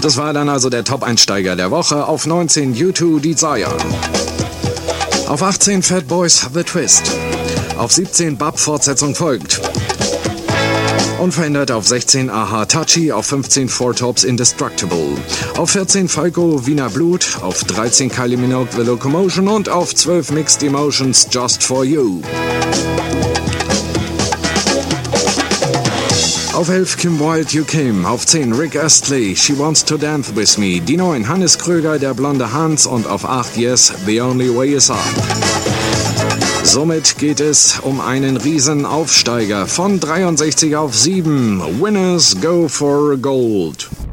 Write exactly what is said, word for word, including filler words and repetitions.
Das war dann also der Top-Einsteiger der Woche. Auf neunzehn U zwei Desire. Auf achtzehn Fat Boys The Twist. Auf siebzehn Bab Fortsetzung folgt. Unverändert auf sechzehn Aha Touchy, auf fünfzehn Four Tops Indestructible, auf vierzehn Falco Wiener Blut, auf dreizehn Kylie Minogue The Locomotion und auf zwölf Mixed Emotions Just For You. Auf elf Kim Wilde You Came, auf zehn Rick Astley She Wants To Dance With Me, die neun Hannes Kröger Der blonde Hans und auf acht Yes The Only Way Is Up. Somit geht es um einen Riesenaufsteiger von dreiundsechzig auf sieben. Winners go for gold.